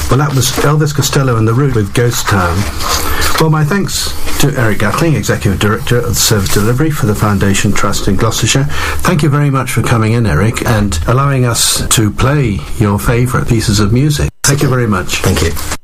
Well, that was Elvis Costello and The Root with Ghost Town. Well, my thanks to Eric Gatling, Executive Director of Service Delivery for the Foundation Trust in Gloucestershire. Thank you very much for coming in, Eric, and allowing us to play your favourite pieces of music. Thank you very much. Thank you.